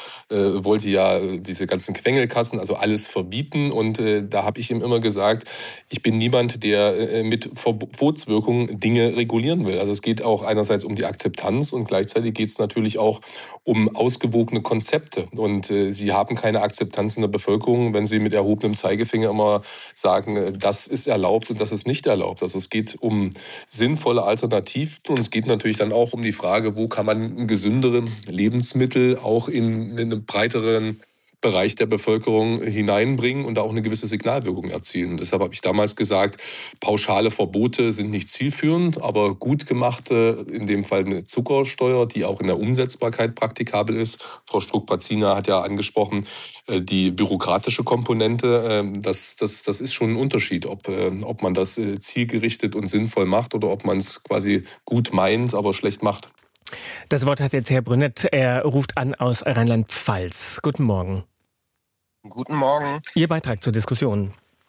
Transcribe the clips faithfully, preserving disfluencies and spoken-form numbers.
äh, wollte ja diese ganzen Quengelkassen, also alles verbieten. Und äh, da habe ich ihm immer gesagt, ich bin niemand, der äh, mit Verbotswirkung Dinge regulieren will. Also es geht auch einerseits um die Akzeptanz und gleichzeitig geht es natürlich auch um ausgewogene Konzepte. Und äh, sie haben keine Akzeptanz in der Bevölkerung, wenn sie mit erhobenem Zeigefinger immer sagen, äh, das ist erlaubt und das ist nicht erlaubt. Also es geht um sinnvolle Alternativen und es geht natürlich dann auch um die Frage, wo kann man gesündere Lebensmittel auch in, in einem breiteren Bereich der Bevölkerung hineinbringen und da auch eine gewisse Signalwirkung erzielen. Und deshalb habe ich damals gesagt, pauschale Verbote sind nicht zielführend, aber gut gemachte, in dem Fall eine Zuckersteuer, die auch in der Umsetzbarkeit praktikabel ist. Frau Struck-Pazina hat ja angesprochen, die bürokratische Komponente, das, das, das ist schon ein Unterschied, ob, ob man das zielgerichtet und sinnvoll macht oder ob man es quasi gut meint, aber schlecht macht. Das Wort hat jetzt Herr Brünett. Er ruft an aus Rheinland-Pfalz. Guten Morgen. Guten Morgen. Ihr Beitrag zur Diskussion.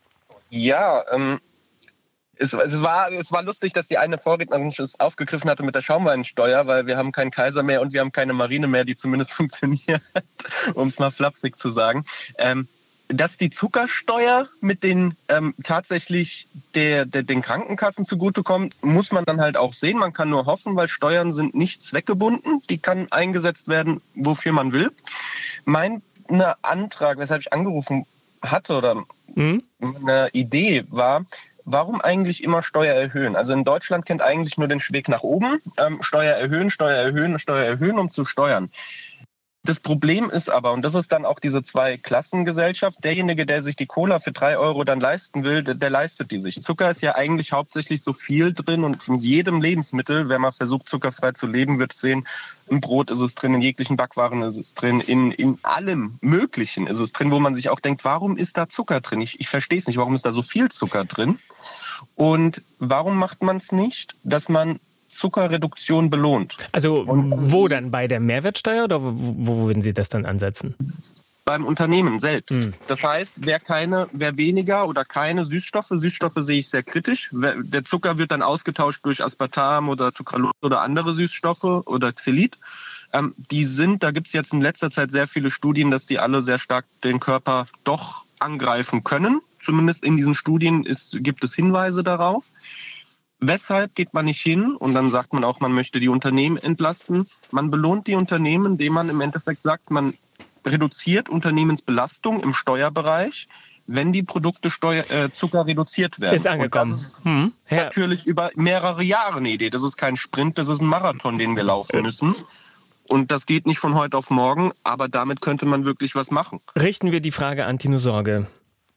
Ja, ähm, es, es, war, es war lustig, dass die eine Vorrednerin es aufgegriffen hatte mit der Schaumweinsteuer, weil wir haben keinen Kaiser mehr und wir haben keine Marine mehr, die zumindest funktioniert, um es mal flapsig zu sagen. Ähm, dass die Zuckersteuer mit den ähm, tatsächlich der, der, den Krankenkassen zugutekommt, muss man dann halt auch sehen. Man kann nur hoffen, weil Steuern sind nicht zweckgebunden. Die kann eingesetzt werden, wofür man will. Mein ne Antrag, weshalb ich angerufen hatte oder mhm. eine Idee war, warum eigentlich immer Steuer erhöhen? Also in Deutschland kennt eigentlich nur den Weg nach oben. Ähm, Steuer erhöhen, Steuer erhöhen, Steuer erhöhen, um zu steuern. Das Problem ist aber, und das ist dann auch diese Zwei-Klassengesellschaft, derjenige, der sich die Cola für drei Euro dann leisten will, der, der leistet die sich. Zucker ist ja eigentlich hauptsächlich so viel drin und in jedem Lebensmittel, wenn man versucht, zuckerfrei zu leben, wird sehen, im Brot ist es drin, in jeglichen Backwaren ist es drin, in, in allem Möglichen ist es drin, wo man sich auch denkt, warum ist da Zucker drin? Ich, ich verstehe es nicht, warum ist da so viel Zucker drin? Und warum macht man es nicht, dass man Zuckerreduktion belohnt? Also und wo dann? Bei der Mehrwertsteuer oder wo, wo würden Sie das dann ansetzen? Beim Unternehmen selbst. Hm. Das heißt, wer keine, wer weniger oder keine Süßstoffe, Süßstoffe sehe ich sehr kritisch. Der Zucker wird dann ausgetauscht durch Aspartam oder Sucralose oder andere Süßstoffe oder Xylit. Ähm, die sind, da gibt es jetzt in letzter Zeit sehr viele Studien, dass die alle sehr stark den Körper doch angreifen können. Zumindest in diesen Studien ist, gibt es Hinweise darauf. Weshalb geht man nicht hin und dann sagt man auch, man möchte die Unternehmen entlasten? Man belohnt die Unternehmen, indem man im Endeffekt sagt, man reduziert Unternehmensbelastung im Steuerbereich, wenn die Produkte Steuer, äh, Zucker reduziert werden. Ist angekommen. Und das ist hm. natürlich über mehrere Jahre eine Idee. Das ist kein Sprint, das ist ein Marathon, den wir laufen müssen. Und das geht nicht von heute auf morgen, aber damit könnte man wirklich was machen. Richten wir die Frage an Tino Sorge.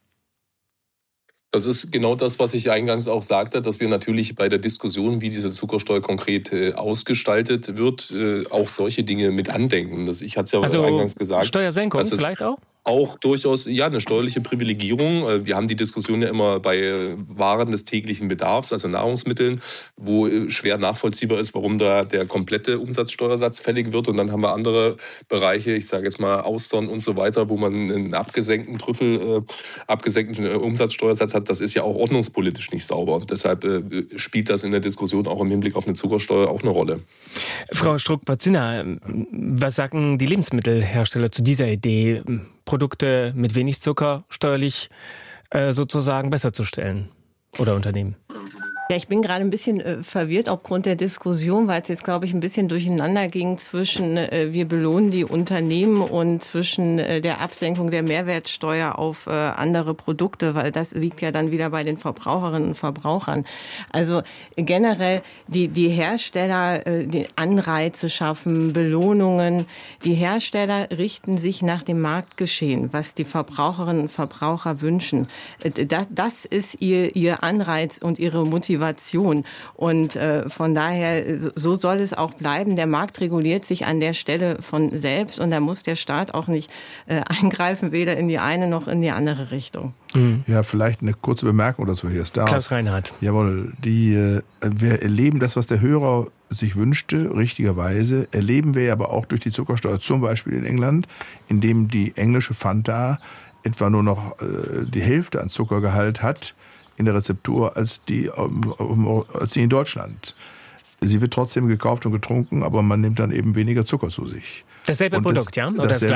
Das ist genau das, was ich eingangs auch sagte, dass wir natürlich bei der Diskussion, wie diese Zuckersteuer konkret äh, ausgestaltet wird, äh, auch solche Dinge mit andenken. Das, ich hatte es ja also eingangs gesagt. Steuersenkung vielleicht auch? Auch durchaus, ja, eine steuerliche Privilegierung. Wir haben die Diskussion ja immer bei Waren des täglichen Bedarfs, also Nahrungsmitteln, wo schwer nachvollziehbar ist, warum da der komplette Umsatzsteuersatz fällig wird. Und dann haben wir andere Bereiche, ich sage jetzt mal Austern und so weiter, wo man einen abgesenkten Trüffel, äh, abgesenkten Umsatzsteuersatz hat. Das ist ja auch ordnungspolitisch nicht sauber. Und deshalb äh, spielt das in der Diskussion auch im Hinblick auf eine Zuckersteuer auch eine Rolle. Frau Struck-Pazina, was sagen die Lebensmittelhersteller zu dieser Idee, Produkte mit wenig Zucker steuerlich äh, sozusagen besser zu stellen oder Unternehmen? Ja, ich bin gerade ein bisschen äh, verwirrt aufgrund der Diskussion, weil es jetzt, glaube ich, ein bisschen durcheinander ging zwischen äh, wir belohnen die Unternehmen und zwischen äh, der Absenkung der Mehrwertsteuer auf äh, andere Produkte, weil das liegt ja dann wieder bei den Verbraucherinnen und Verbrauchern. Also generell die, die Hersteller, äh, die Anreize schaffen, Belohnungen. Die Hersteller richten sich nach dem Marktgeschehen, was die Verbraucherinnen und Verbraucher wünschen. Äh, das, das ist ihr, ihr Anreiz und ihre Motivation. Und äh, von daher, so soll es auch bleiben. Der Markt reguliert sich an der Stelle von selbst und da muss der Staat auch nicht äh, eingreifen, weder in die eine noch in die andere Richtung. Mhm. Ja, vielleicht eine kurze Bemerkung dazu hier. Da. Klaus Reinhardt. Jawohl, die, äh, wir erleben das, was der Hörer sich wünschte, richtigerweise, erleben wir aber auch durch die Zuckersteuer, zum Beispiel in England, in dem die englische Fanta etwa nur noch äh, die Hälfte an Zuckergehalt hat in der Rezeptur als die, als die in Deutschland. Sie wird trotzdem gekauft und getrunken, aber man nimmt dann eben weniger Zucker zu sich. Dasselbe und Produkt, das, ja? Oder dasselbe